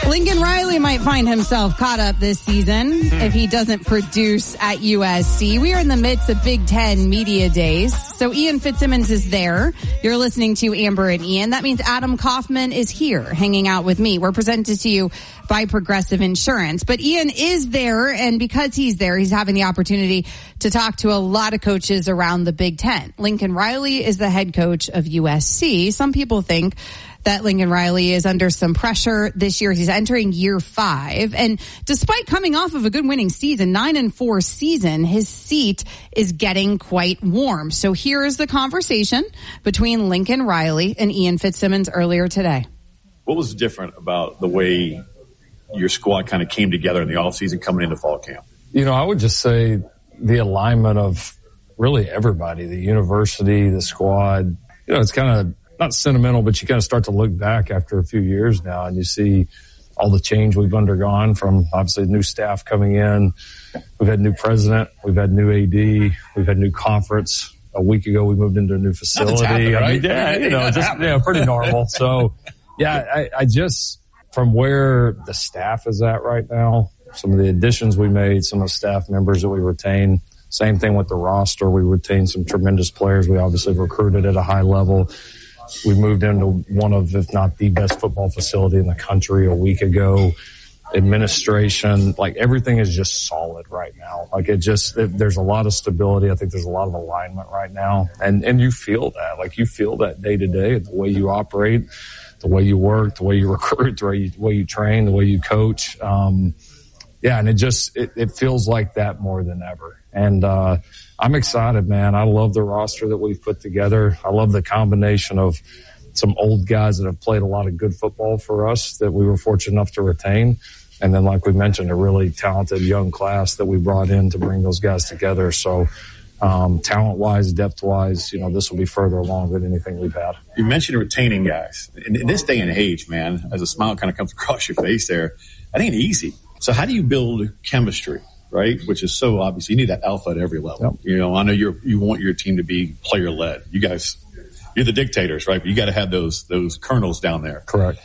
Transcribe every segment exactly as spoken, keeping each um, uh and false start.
Lincoln Riley might find himself caught up this season if he doesn't produce at U S C. We are in the midst of Big Ten Media Days, so Ian Fitzsimmons is there. You're listening to Amber and Ian. That means Adam Kaufman is here hanging out with me. We're presented to you by Progressive Insurance. But Ian is there, and because he's there, he's having the opportunity to talk to a lot of coaches around the Big Ten. Lincoln Riley is the head coach of U S C. Some people think that Lincoln Riley is under some pressure this year. He's entering year five. And despite coming off of a good winning season, nine and four season, his seat is getting quite warm. So here is the conversation between Lincoln Riley and Ian Fitzsimmons earlier today. What was different about the way your squad kind of came together in the offseason coming into fall camp? You know, I would just say the alignment of really everybody, the university, the squad. You know, it's kind of not sentimental, but you kind of start to look back after a few years now and you see all the change we've undergone from obviously new staff coming in. We've had new president. We've had new A D. We've had new conference. A week ago, we moved into a new facility. Happened, right? I mean, yeah, you know, just, yeah, pretty normal. So, yeah, I, I just, from where the staff is at right now, some of the additions we made, some of the staff members that we retained, same thing with the roster. We retained some tremendous players. We obviously recruited at a high level. We moved into one of, if not the best football facility in the country a week ago. Administration, like everything is just solid right now. Like it just, it, there's a lot of stability. I think there's a lot of alignment right now. And, and you feel that, like you feel that day to day, the way you operate, the way you work, the way you recruit, the way you, the way you train, the way you coach. Um, yeah. And it just, it, it feels like that more than ever. And, uh, I'm excited, man. I love the roster that we've put together. I love the combination of some old guys that have played a lot of good football for us that we were fortunate enough to retain. And then, like we mentioned, a really talented young class that we brought in to bring those guys together. So, um, talent-wise, depth-wise, you know, this will be further along than anything we've had. You mentioned retaining guys. In, in this day and age, man, as a smile kind of comes across your face there, that ain't easy. So how do you build chemistry? Right, which is so obvious. You need that alpha at every level. Yep. You know, I know you're you want your team to be player led. You guys, you're the dictators, right? But you got to have those those colonels down there. Correct.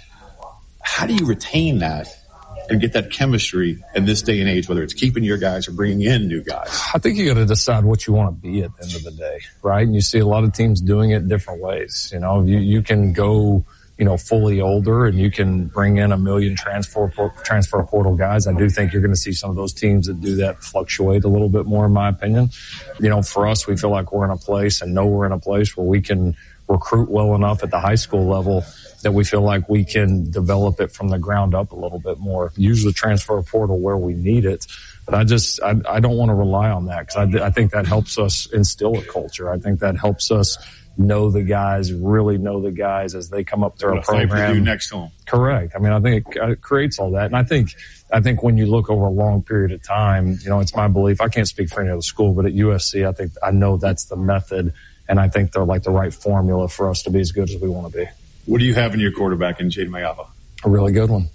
How do you retain that and get that chemistry in this day and age? Whether it's keeping your guys or bringing in new guys. I think you got to decide what you want to be at the end of the day, right? And you see a lot of teams doing it different ways. You know, you you can go, you know, fully older and you can bring in a million transfer transfer portal guys. I do think you're going to see some of those teams that do that fluctuate a little bit more, in my opinion. You know, for us, we feel like we're in a place and know we're in a place where we can recruit well enough at the high school level that we feel like we can develop it from the ground up a little bit more. Use the transfer portal where we need it. But I just, I, I don't want to rely on that because I, I think that helps us instill a culture. I think that helps us know the guys, really know the guys as they come up through our program. You next to them. Correct. I mean, I think it, it creates all that. And I think, I think when you look over a long period of time, you know, it's my belief, I can't speak for any other school, but at U S C, I think, I know that's the method. And I think they're like the right formula for us to be as good as we want to be. What do you have in your quarterback in Jaden Mayava? A really good one.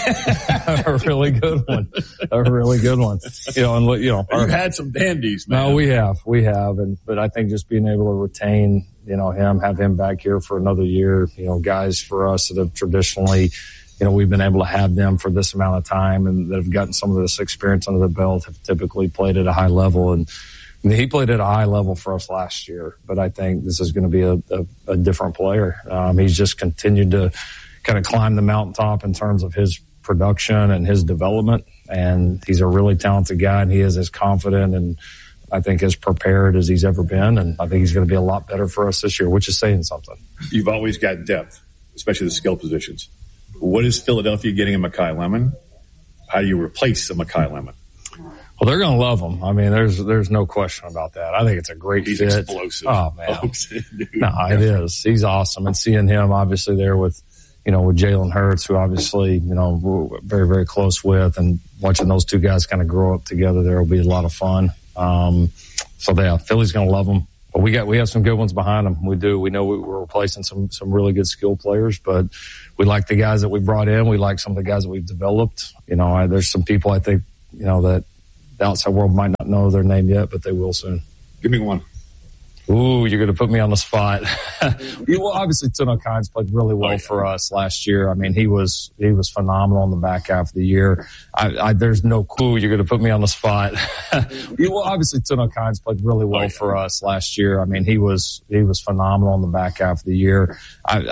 a really good one. A really good one. You know, and you know, you've had some dandies, man. No, we have, we have, and but I think just being able to retain, you know, him, have him back here for another year. You know, guys for us that have traditionally, you know, we've been able to have them for this amount of time and that have gotten some of this experience under the belt have typically played at a high level. And I mean, he played at a high level for us last year, but I think this is going to be a, a, a different player. Um, he's just continued to kind of climb the mountaintop in terms of his production and his development. And he's a really talented guy, and he is as confident and I think as prepared as he's ever been. And I think he's going to be a lot better for us this year, which is saying something. You've always got depth, especially the skill positions. What is Philadelphia getting in Makai Lemon? How do you replace the Makai Lemon? Well, they're going to love him. I mean, there's there's no question about that. I think it's a great He's fit. He's explosive. Oh, man. Explosive, dude. No, it is. He's awesome. And seeing him, obviously, there with, you know, with Jalen Hurts, who obviously, you know, we're very, very close with, and watching those two guys kind of grow up together there will be a lot of fun. Um, so, yeah, Philly's going to love him. But we got we have some good ones behind them. We do. We know we're replacing some some really good skill players, but we like the guys that we brought in. We like some of the guys that we've developed. You know, I, there's some people I think, you know, that the outside world might not know their name yet, but they will soon. Give me one. Ooh, you're going to put me on the spot. Well, obviously, Tino Kynes played really well oh, yeah. for us last year. I mean, he was he was phenomenal in the back half of the year. I, I, there's no clue you're going to put me on the spot. Well, obviously, Tino Kynes played really well oh, yeah. for us last year. I mean, he was he was phenomenal in the back half of the year. I,